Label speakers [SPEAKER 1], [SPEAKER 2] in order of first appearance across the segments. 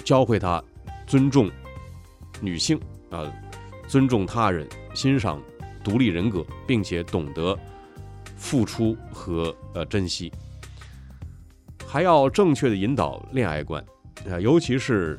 [SPEAKER 1] 教会他尊重女性尊重他人，欣赏独立人格，并且懂得付出和珍惜。还要正确的引导恋爱观尤其是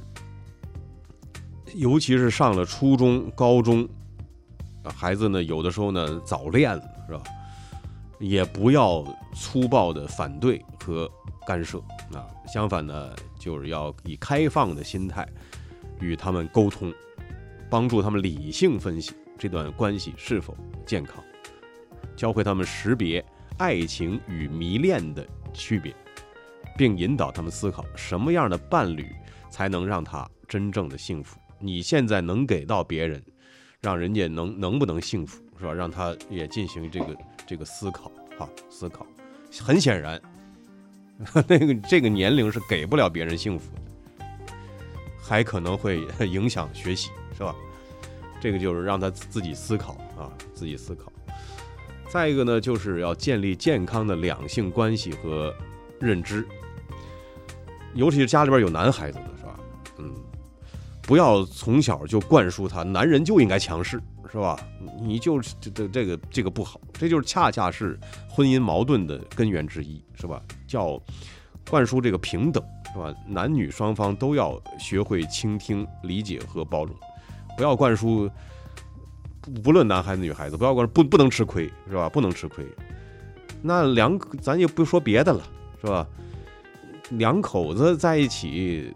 [SPEAKER 1] 上了初中、高中，孩子呢有的时候呢早恋了，是吧？也不要粗暴的反对和干涉相反呢，就是要以开放的心态与他们沟通，帮助他们理性分析这段关系是否健康，教会他们识别爱情与迷恋的区别，并引导他们思考什么样的伴侣才能让他真正的幸福。你现在能给到别人，让人家能不能幸福，是吧？让他也进行这个思考思考。很显然，这个年龄是给不了别人幸福的，还可能会影响学习，是吧？这个就是让他自己思考自己思考。再一个呢，就是要建立健康的两性关系和认知，尤其是家里边有男孩子的，是吧？不要从小就灌输他男人就应该强势，是吧？你就这个不好，这就是恰恰是婚姻矛盾的根源之一，是吧？叫灌输这个平等，是吧？男女双方都要学会倾听、理解和包容，不要灌输，不论男孩子女孩子，不要灌输不能吃亏，是吧？不能吃亏。那咱也不说别的了，是吧？两口子在一起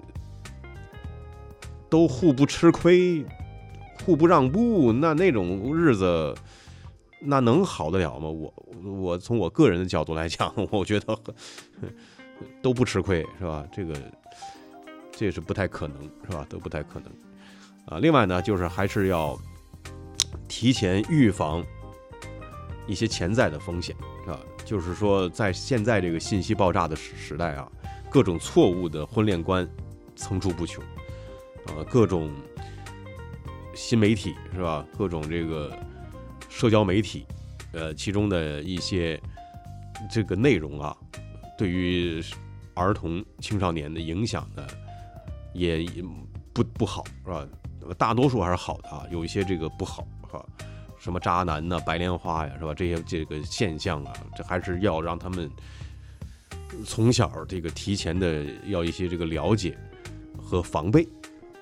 [SPEAKER 1] 都互不吃亏，互不让步，那种日子，那能好得了吗？我从我个人的角度来讲，我觉得都不吃亏，是吧？这是不太可能，是吧？都不太可能另外呢，就是还是要提前预防一些潜在的风险，是吧？就是说，在现在这个信息爆炸的时代各种错误的婚恋观层出不穷。各种新媒体，是吧？各种这个社交媒体，其中的一些这个内容对于儿童青少年的影响呢，也不好，是吧？大多数还是好的有一些这个不好，是吧？什么渣男白莲花呀，是吧？这个现象这还是要让他们从小这个提前的要一些这个了解和防备。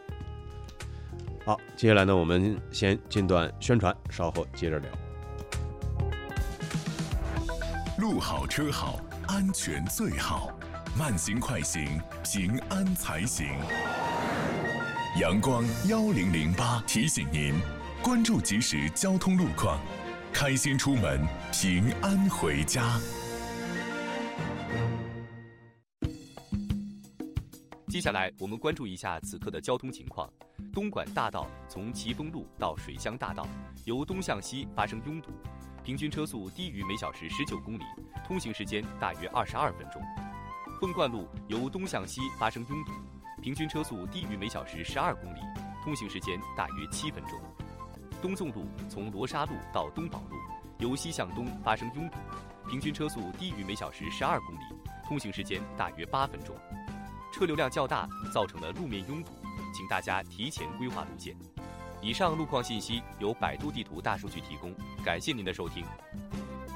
[SPEAKER 1] 好，接下来呢，我们先进段宣传，稍后接着聊。
[SPEAKER 2] 路好车好，安全最好，慢行快行，平安才行。阳光1008提醒您，关注即时交通路况，开心出门，平安回家。
[SPEAKER 3] 接下来我们关注一下此刻的交通情况。东莞大道从奇峰路到水乡大道由东向西发生拥堵，平均车速低于每小时19公里，通行时间大约22分钟。凤冠路由东向西发生拥堵，平均车速低于每小时12公里，通行时间大约7分钟。东纵路从罗沙路到东宝路由西向东发生拥堵，平均车速低于每小时12公里，通行时间大约8分钟。车流量较大，造成了路面拥堵，请大家提前规划路线。以上路况信息由百度地图大数据提供，感谢您的收听。